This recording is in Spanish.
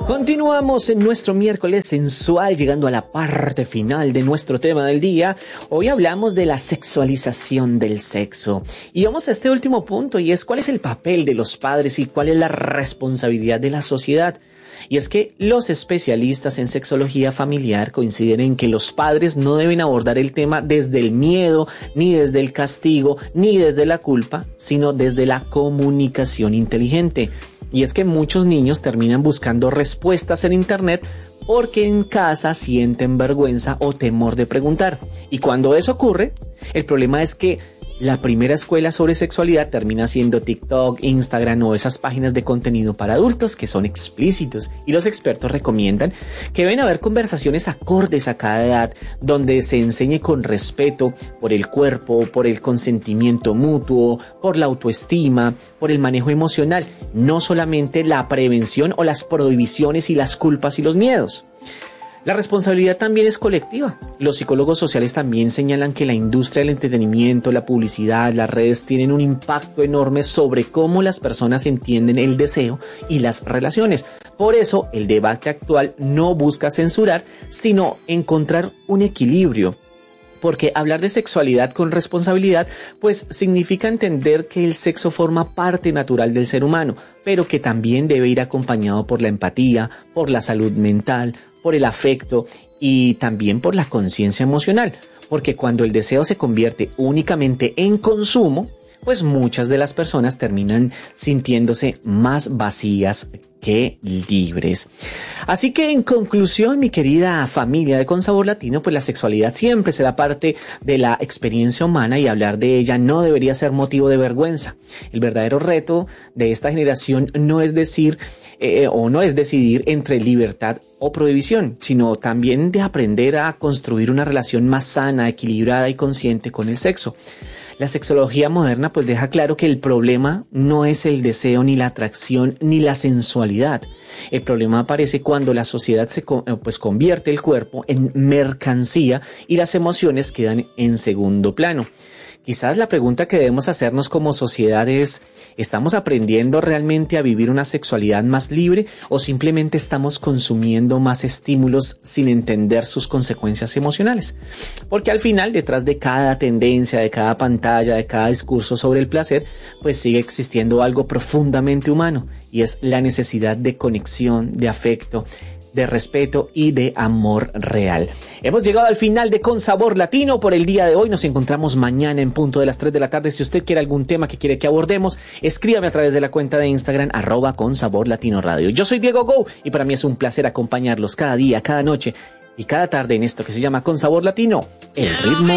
Continuamos en nuestro miércoles sensual, llegando a la parte final de nuestro tema del día. Hoy hablamos de la sexualización del sexo. Y vamos a este último punto, y es cuál es el papel de los padres y cuál es la responsabilidad de la sociedad. Y es que los especialistas en sexología familiar coinciden en que los padres no deben abordar el tema desde el miedo, ni desde el castigo, ni desde la culpa, sino desde la comunicación inteligente. Y es que muchos niños terminan buscando respuestas en internet porque en casa sienten vergüenza o temor de preguntar. Y cuando eso ocurre, el problema es que la primera escuela sobre sexualidad termina siendo TikTok, Instagram o esas páginas de contenido para adultos que son explícitos. Y los expertos recomiendan que deben haber conversaciones acordes a cada edad, donde se enseñe con respeto por el cuerpo, por el consentimiento mutuo, por la autoestima, por el manejo emocional, no solamente la prevención o las prohibiciones y las culpas y los miedos. La responsabilidad también es colectiva. Los psicólogos sociales también señalan que la industria del entretenimiento, la publicidad, las redes tienen un impacto enorme sobre cómo las personas entienden el deseo y las relaciones. Por eso, el debate actual no busca censurar, sino encontrar un equilibrio. Porque hablar de sexualidad con responsabilidad, pues significa entender que el sexo forma parte natural del ser humano, pero que también debe ir acompañado por la empatía, por la salud mental, por el afecto y también por la conciencia emocional. Porque cuando el deseo se convierte únicamente en consumo, pues muchas de las personas terminan sintiéndose más vacías que libres. Así que en conclusión, mi querida familia de Con Sabor Latino, pues la sexualidad siempre será parte de la experiencia humana y hablar de ella no debería ser motivo de vergüenza. El verdadero reto de esta generación no es decidir entre libertad o prohibición, sino también de aprender a construir una relación más sana, equilibrada y consciente con el sexo. La sexología moderna pues deja claro que el problema no es el deseo, ni la atracción, ni la sensualidad. El problema aparece cuando la sociedad convierte el cuerpo en mercancía y las emociones quedan en segundo plano. Quizás la pregunta que debemos hacernos como sociedad es, ¿estamos aprendiendo realmente a vivir una sexualidad más libre o simplemente estamos consumiendo más estímulos sin entender sus consecuencias emocionales? Porque al final, detrás de cada tendencia, de cada pantalla, de cada discurso sobre el placer, pues sigue existiendo algo profundamente humano y es la necesidad de conexión, de afecto, de respeto y de amor real. Hemos llegado al final de Con Sabor Latino por el día de hoy. Nos encontramos mañana en punto de las 3 de la tarde. Si usted quiere algún tema que quiere que abordemos, escríbame a través de la cuenta de Instagram @ConSaborLatinoRadio. Yo soy Diego Go y para mí es un placer acompañarlos cada día, cada noche y cada tarde en esto que se llama Con Sabor Latino, el ritmo